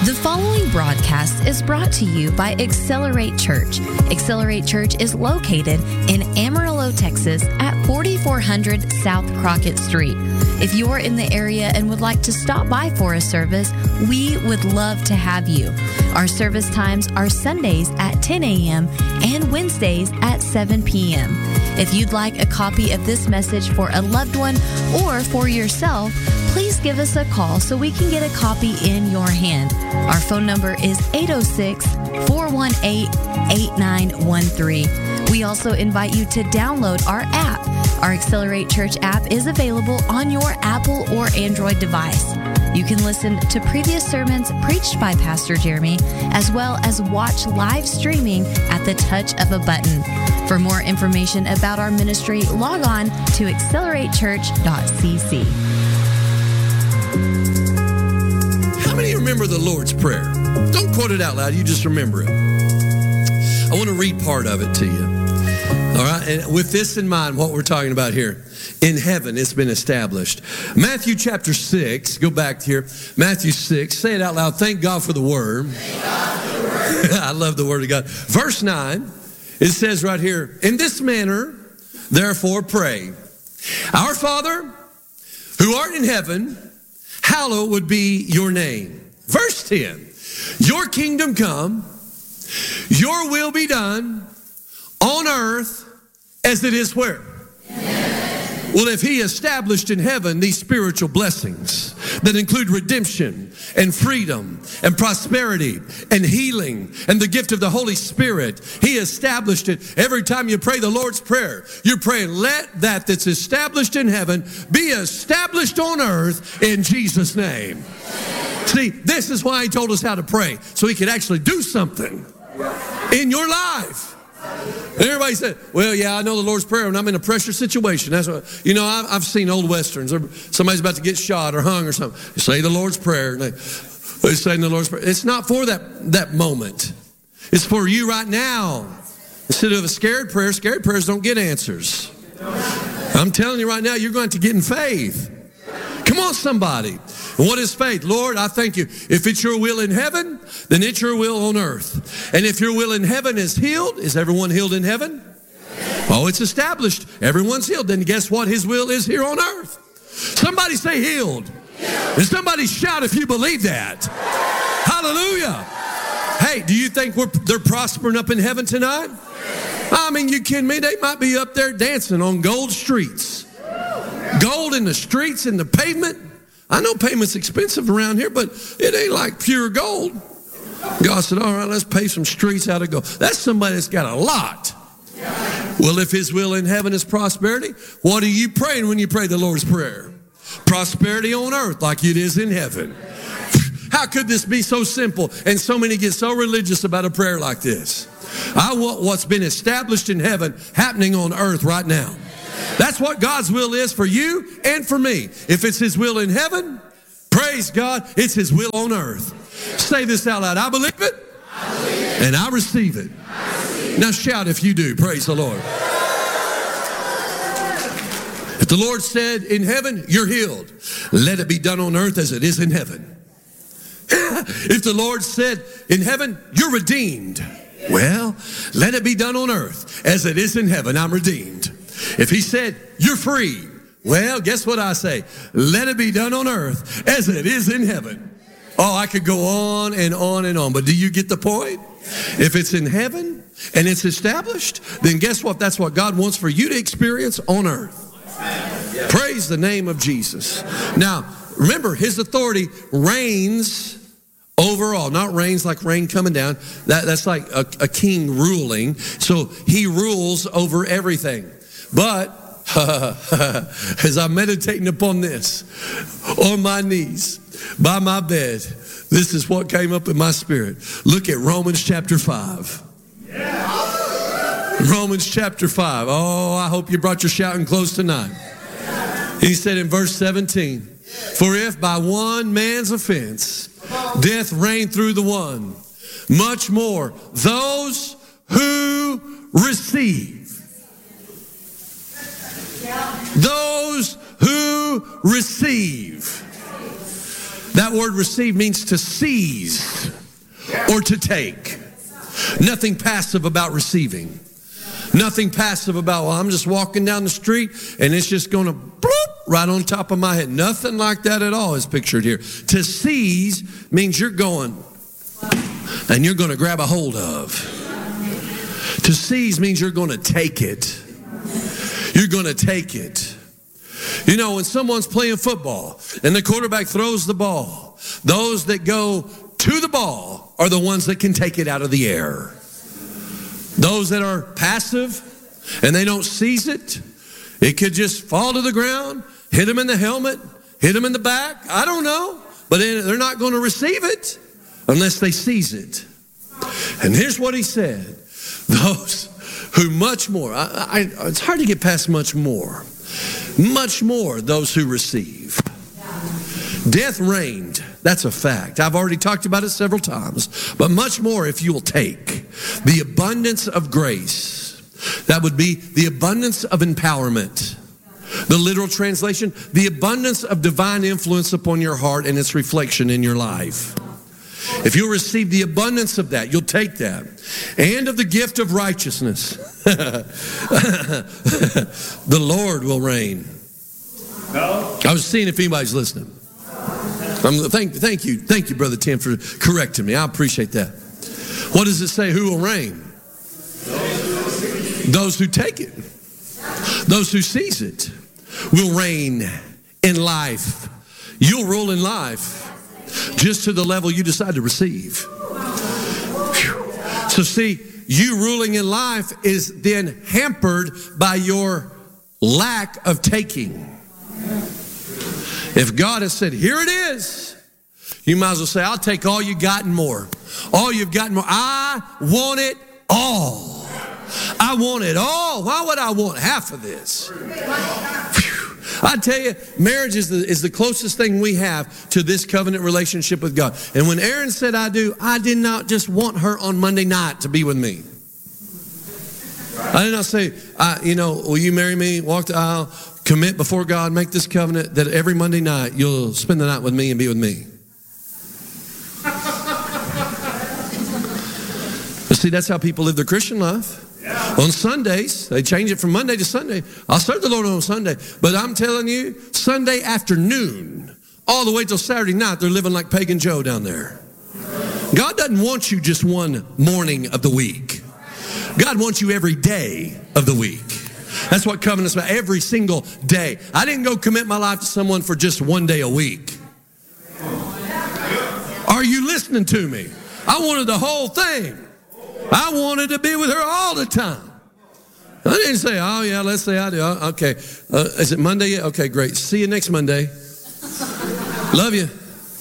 The following broadcast is brought to you by Accelerate Church. Accelerate Church is located in Amarillo, Texas at 4400 South Crockett Street. If you're in the area and would like to stop by for a service, we would love to have you. Our service times are Sundays at 10 a.m. and Wednesdays at 7 p.m. If you'd like a copy of this message for a loved one or for yourself, please give us a call so we can get a copy in your hand. Our phone number is 806-418-8913. We also invite you to download our app. Our Accelerate Church app is available on your Apple or Android device. You can listen to previous sermons preached by Pastor Jeremy, as well as watch live streaming at the touch of a button. For more information about our ministry, log on to accelerate.church.cc. How many remember the Lord's Prayer? Don't quote it out loud, you just remember it. I want to read part of it to you. All right, and with this in mind, what we're talking about here, in heaven it's been established. Matthew chapter 6, go back here. Matthew 6, say it out loud. Thank God for the Word. Thank God for the Word. I love the Word of God. Verse 9, it says right here, in this manner, therefore pray. Our Father, who art in heaven, hallowed would be your name. Verse 10, your kingdom come, your will be done on earth as it is where? Amen. Well, if he established in heaven these spiritual blessings that include redemption and freedom and prosperity and healing and the gift of the Holy Spirit, he established it. Every time you pray the Lord's Prayer, you're praying, let that that's established in heaven be established on earth in Jesus' name. See, this is why he told us how to pray, so he could actually do something in your life. And everybody said, well, yeah, I know the Lord's Prayer when I'm in a pressure situation. That's what, you know, I've seen old Westerns. Somebody's about to get shot or hung or something. You say the Lord's Prayer. And they say the Lord's Prayer. It's not for that moment. It's for you right now. Instead of a scared prayers don't get answers. I'm telling you right now, you're going to get in faith. Come on, somebody. And what is faith? Lord, I thank you. If it's your will in heaven, then it's your will on earth. And if your will in heaven is healed, is everyone healed in heaven? Oh, it's established. Everyone's healed. Then guess what? His will is here on earth. Somebody say healed. And somebody shout if you believe that. Hallelujah. Hey, do you think they're prospering up in heaven tonight? I mean, you kidding me? They might be up there dancing on gold streets. Gold in the streets and the pavement. I know pavement's expensive around here, but it ain't like pure gold. God said, all right, let's pay some streets out of gold. That's somebody that's got a lot. Well, if his will in heaven is prosperity, what are you praying when you pray the Lord's Prayer? Prosperity on earth like it is in heaven. How could this be so simple and so many get so religious about a prayer like this? I want what's been established in heaven happening on earth right now. That's what God's will is for you and for me. If it's his will in heaven, praise God, it's his will on earth. Say this out loud. I believe it, and I receive it. Now shout if you do. Praise the Lord. If the Lord said in heaven, you're healed, let it be done on earth as it is in heaven. If the Lord said in heaven, you're redeemed, well, let it be done on earth as it is in heaven. I'm redeemed. If he said, you're free, well, guess what I say? Let it be done on earth as it is in heaven. Oh, I could go on and on and on, but do you get the point? If it's in heaven and it's established, then guess what? That's what God wants for you to experience on earth. Praise the name of Jesus. Now, remember, his authority reigns over all, not reigns like rain coming down. That's like a king ruling. So he rules over everything. But as I'm meditating upon this, on my knees, by my bed, this is what came up in my spirit. Look at Romans chapter 5. Romans chapter 5. Oh, I hope you brought your shouting clothes tonight. He said in verse 17, for if by one man's offense death reigned through the one, much more those who receive. Those who receive. That word receive means to seize or to take. Nothing passive about receiving. Nothing passive about, well, I'm just walking down the street and it's just going to bloop right on top of my head. Nothing like that at all is pictured here. To seize means you're going and you're going to grab a hold of. To seize means you're going to take it. You're going to take it. You know, when someone's playing football and the quarterback throws the ball, those that go to the ball are the ones that can take it out of the air. Those that are passive and they don't seize it, it could just fall to the ground, hit them in the helmet, hit them in the back. I don't know, but they're not going to receive it unless they seize it. And here's what he said. Those who much more, it's hard to get past much more those who receive. Death reigned. That's a fact. I've already talked about it several times. But much more if you will take the abundance of grace. That would be the abundance of empowerment. The literal translation, the abundance of divine influence upon your heart and its reflection in your life. If you'll receive the abundance of that, you'll take that. And of the gift of righteousness. The Lord will reign. I was seeing if anybody's listening. Thank you, Brother Tim, for correcting me. I appreciate that. What does it say? Who will reign? Those who take it. Those who seize it will reign in life. You'll rule in life just to the level you decide to receive. So see, you ruling in life is then hampered by your lack of taking. If God has said, here it is, you might as well say, I'll take all you got and more. All you've got and more. I want it all. I want it all. Why would I want half of this? Whew. I tell you, marriage is the closest thing we have to this covenant relationship with God. And when Aaron said I did not just want her on Monday night to be with me. I did not say, will you marry me, walk the aisle, commit before God, make this covenant that every Monday night you'll spend the night with me and be with me. But see, that's how people live their Christian life. Yeah. On Sundays, they change it from Monday to Sunday. I'll serve the Lord on Sunday. But I'm telling you, Sunday afternoon, all the way till Saturday night, they're living like Pagan Joe down there. God doesn't want you just one morning of the week. God wants you every day of the week. That's what covenant's about, every single day. I didn't go commit my life to someone for just one day a week. Are you listening to me? I wanted the whole thing. I wanted to be with her all the time. I didn't say, oh yeah, let's say I do. Okay, is it Monday yet? Okay, great. See you next Monday. Love you.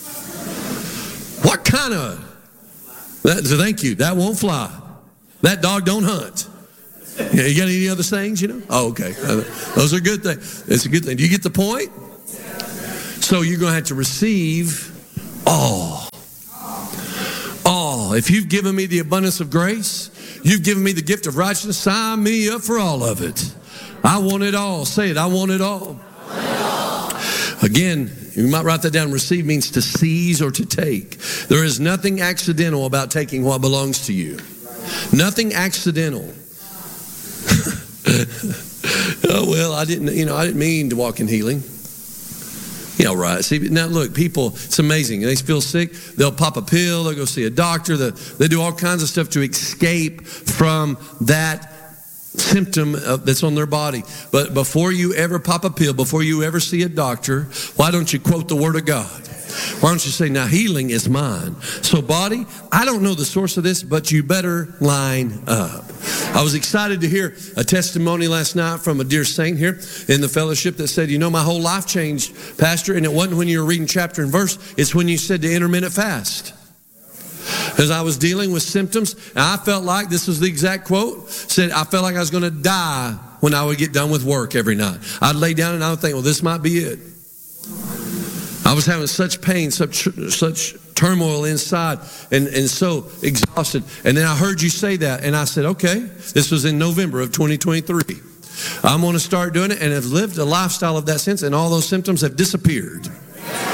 What kind of, thank you, that won't fly. That dog don't hunt. Yeah, you got any other sayings, Oh, okay. Those are good things. It's a good thing. Do you get the point? So you're going to have to receive all. All. If you've given me the abundance of grace, you've given me the gift of righteousness, sign me up for all of it. I want it all. Say it. I want it all. Again, you might write that down. Receive means to seize or to take. There is nothing accidental about taking what belongs to you. Nothing accidental. Oh, well, I didn't mean to walk in healing. Yeah, right. See, now look, people, it's amazing. They feel sick, they'll pop a pill, they'll go see a doctor, they do all kinds of stuff to escape from that symptom that's on their body. But before you ever pop a pill, before you ever see a doctor, why don't you quote the Word of God? Why don't you say, now healing is mine. So body, I don't know the source of this, but you better line up. I was excited to hear a testimony last night from a dear saint here in the fellowship that said, my whole life changed, Pastor, and it wasn't when you were reading chapter and verse, it's when you said to intermittent fast. As I was dealing with symptoms, and I felt like, this was the exact quote, said, I felt like I was going to die when I would get done with work every night. I'd lay down and I would think, well, this might be it. I was having such pain, such turmoil inside, and so exhausted. And then I heard you say that, and I said, okay, this was in November of 2023. I'm going to start doing it, and have lived a lifestyle of that since, and all those symptoms have disappeared.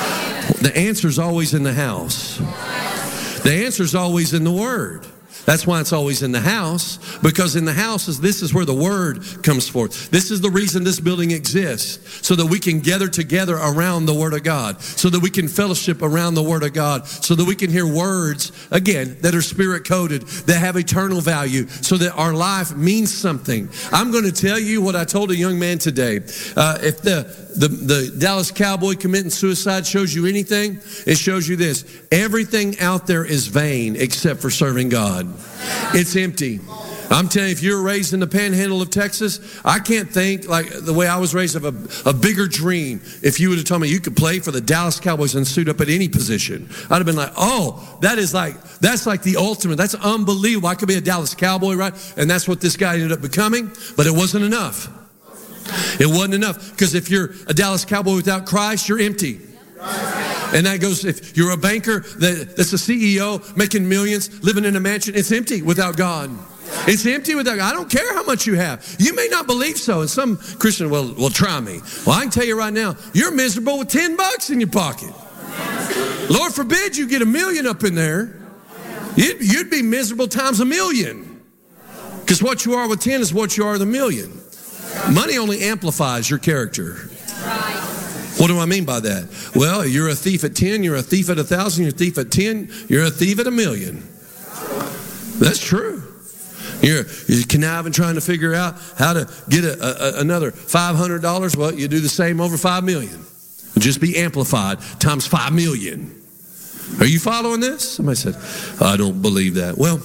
The answer's always in the house. The answer's always in the Word. That's why it's always in the house, because in the house this is where the Word comes forth. This is the reason this building exists, so that we can gather together around the Word of God, so that we can fellowship around the Word of God, so that we can hear words, again, that are spirit-coded, that have eternal value, so that our life means something. I'm going to tell you what I told a young man today. If the Dallas Cowboy committing suicide shows you anything, it shows you this: everything out there is vain except for serving God. It's empty. I'm telling you, if you're raised in the panhandle of Texas, I can't think like the way I was raised of a bigger dream. If you would have told me you could play for the Dallas Cowboys and suit up at any position, I'd have been like, oh, that's like the ultimate. That's unbelievable. I could be a Dallas Cowboy, right? And that's what this guy ended up becoming, but it wasn't enough. It wasn't enough, because if you're a Dallas Cowboy without Christ, you're empty. And that goes, if you're a banker that's a CEO making millions, living in a mansion, it's empty without God. It's empty without God. I don't care how much you have. You may not believe so. And some Christian will try me. Well, I can tell you right now, you're miserable with $10 in your pocket. Lord forbid you get $1 million up in there. You'd be miserable times 1,000,000. Because what you are with 10 is what you are with 1,000,000. Money only amplifies your character. What do I mean by that? Well, you're a thief at 10, you're a thief at 1,000, you're a thief at 10, you're a thief at 1,000,000. That's true. You're conniving, trying to figure out how to get another $500. Well, you do the same over 5 million. Just be amplified times 5 million. Are you following this? Somebody said, I don't believe that. Well,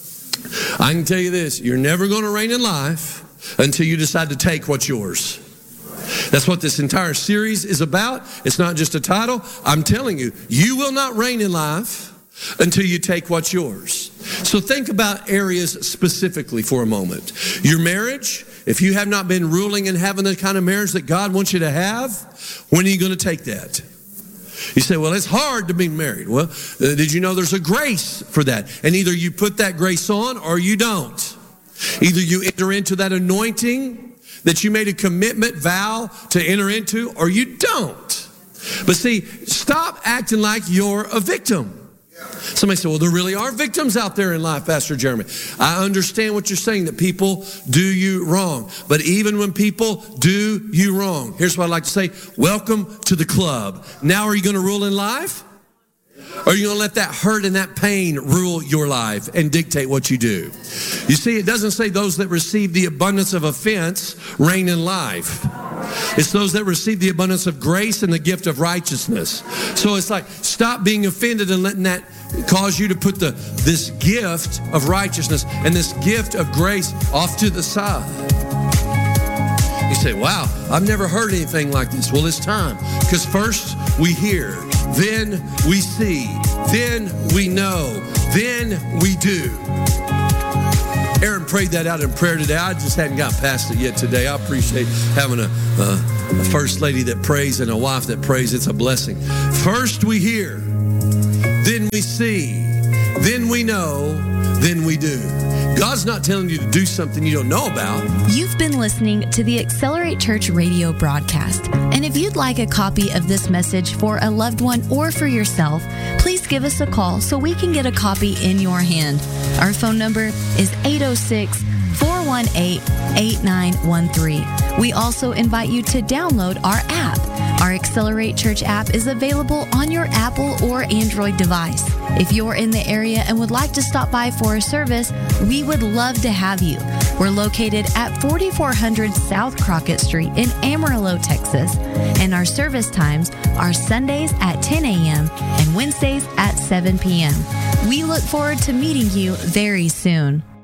I can tell you this: you're never going to reign in life until you decide to take what's yours. That's what this entire series is about. It's not just a title. I'm telling you, you will not reign in life until you take what's yours. So think about areas specifically for a moment. Your marriage, if you have not been ruling and having the kind of marriage that God wants you to have, when are you going to take that? You say, well, it's hard to be married. Well, did you know there's a grace for that? And either you put that grace on or you don't. Either you enter into that anointing that you made a commitment, vow to enter into, or you don't. But see, stop acting like you're a victim. Somebody said, well, there really are victims out there in life, Pastor Jeremy. I understand what you're saying, that people do you wrong. But even when people do you wrong, here's what I'd like to say: welcome to the club. Now are you going to rule in life? Or are you going to let that hurt and that pain rule your life and dictate what you do? You see, it doesn't say those that receive the abundance of offense reign in life. It's those that receive the abundance of grace and the gift of righteousness. So it's like, stop being offended and letting that cause you to put this gift of righteousness and this gift of grace off to the side. You say, wow, I've never heard anything like this. Well, it's time. Because first we hear, then we see, then we know, then we do. Aaron prayed that out in prayer today. I just hadn't got past it yet today. I appreciate having a first lady that prays and a wife that prays. It's a blessing. First we hear, then we see, then we know, then we do. God's not telling you to do something you don't know about. You've been listening to the Accelerate Church radio broadcast. And if you'd like a copy of this message for a loved one or for yourself, please give us a call so we can get a copy in your hand. Our phone number is 806-418-8913. We also invite you to download our app. Our Accelerate Church app is available on your Apple or Android device. If you're in the area and would like to stop by for a service, we would love to have you. We're located at 4400 South Crockett Street in Amarillo, Texas. And our service times are Sundays at 10 a.m. and Wednesdays at 7 p.m. We look forward to meeting you very soon.